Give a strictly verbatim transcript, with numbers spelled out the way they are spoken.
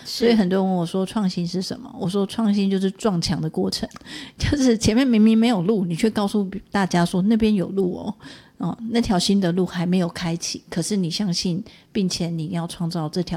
所以很多人问我说创新是什么，我说创新就是撞墙的过程，就是前面明明没有路，你却告诉大家说那边有路哦，哦，那条新的路还没有开启，可是你相信并且你要创造这条